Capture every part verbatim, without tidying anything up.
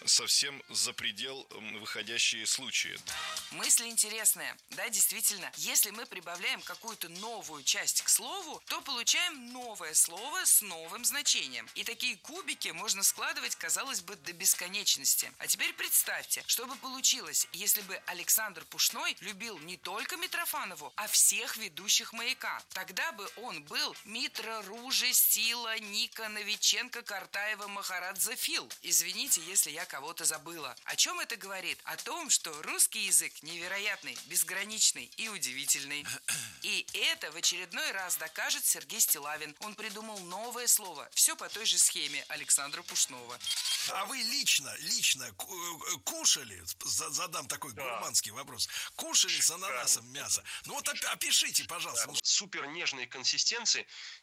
совсем за предел выходящие случаи. Мысль интересная. Да, действительно, если мы прибавляем какую-то новую часть к слову, то получаем новое слово с новым значением. И такие кубики можно складывать, казалось бы, до бесконечности. А теперь представьте, что бы получилось, если бы Александр Пушной любил не только Митрофанову, а всех ведущих «Маяка». Тогда бы он был Митро, Ружи, Стила, Ника, Новиченко, Картаева, Махарадзе, Фил. Извините, если я кого-то забыла. О чем это говорит? О том, что русский язык невероятный, безграничный и удивительный. И это в очередной раз докажет Сергей Стилавин. Он придумал новое слово. Все по той же схеме Александра Пушного. А вы лично, лично кушали, задам такой да. гурманский вопрос, кушали с ананасом мясо? Ну вот опишите, пожалуйста. Да. Супер нежной консистенции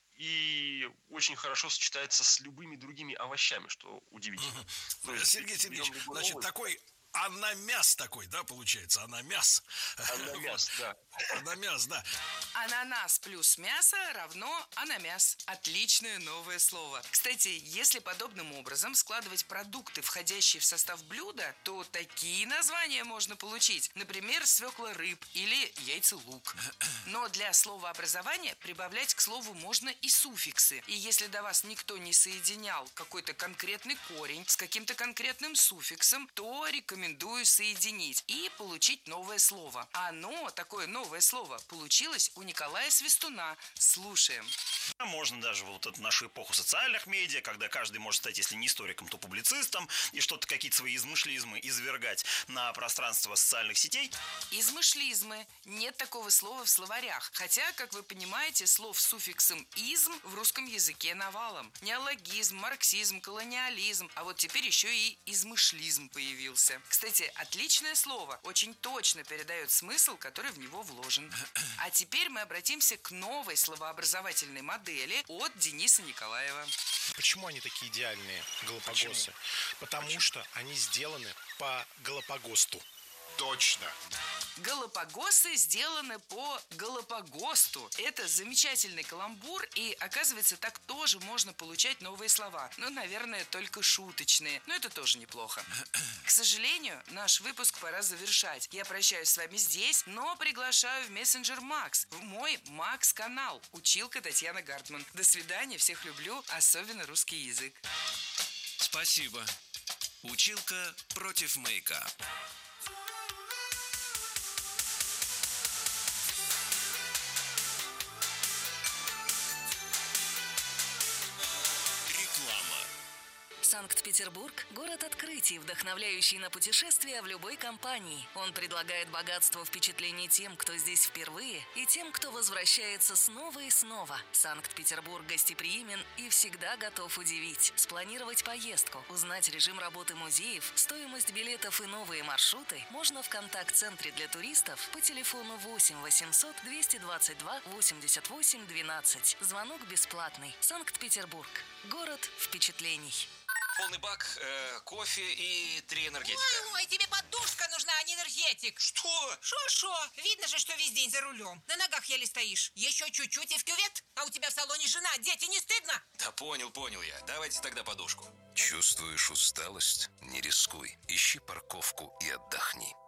и очень хорошо сочетается с любыми другими овощами, что удивительно. Угу. Есть, Сергей Сергеевич, значит, овощ. такой... Анамяс такой, да, получается? Анамяс. Анамяс, да. Анамяс, да. Ананас плюс мясо равно анамяс. Отличное новое слово. Кстати, если подобным образом складывать продукты, входящие в состав блюда, то такие названия можно получить. Например, свекла рыб или яйца лук. Но для словообразования прибавлять к слову можно и суффиксы. И если до вас никто не соединял какой-то конкретный корень с каким-то конкретным суффиксом, то рекомендую Рекомендую соединить и получить новое слово. Оно, такое новое слово, получилось у Николая Свистуна. Слушаем. Можно даже вот эту нашу эпоху социальных медиа, когда каждый может стать, если не историком, то публицистом, и что-то, какие-то свои измышлизмы извергать на пространство социальных сетей. Измышлизмы. Нет такого слова в словарях. Хотя, как вы понимаете, слов с суффиксом «изм» в русском языке навалом. Неологизм, марксизм, колониализм. А вот теперь еще и измышлизм появился. Кстати, отличное слово. Очень точно передает смысл, который в него вложен. А теперь мы обратимся к новой словообразовательной модели от Дениса Николаева. Почему они такие идеальные, галапагосы? Почему? Потому Почему? что они сделаны по галапагосту. Точно. Галапагосы сделаны по Галапагосту. Это замечательный каламбур, и, оказывается, так тоже можно получать новые слова. Ну, наверное, только шуточные, но это тоже неплохо. К сожалению, наш выпуск пора завершать. Я прощаюсь с вами здесь, но приглашаю в мессенджер Макс, в мой Макс-канал. Училка Татьяна Гартман. До свидания, всех люблю, особенно русский язык. Спасибо. Училка против Маяка. Санкт-Петербург – город открытий, вдохновляющий на путешествия в любой компании. Он предлагает богатство впечатлений тем, кто здесь впервые, и тем, кто возвращается снова и снова. Санкт-Петербург гостеприимен и всегда готов удивить. Спланировать поездку, узнать режим работы музеев, стоимость билетов и новые маршруты можно в контакт-центре для туристов по телефону восемь восемьсот двести двадцать два восемьдесят восемь двенадцать. Звонок бесплатный. Санкт-Петербург. Город впечатлений. Полный бак, э, кофе и три энергетика. Ой, ой, тебе подушка нужна, а не энергетик. Что? Шо-шо? Видно же, что весь день за рулем. На ногах еле стоишь. Еще чуть-чуть и в кювет. А у тебя в салоне жена, дети, не стыдно? Да понял, понял я. Давайте тогда подушку. Чувствуешь усталость? Не рискуй. Ищи парковку и отдохни.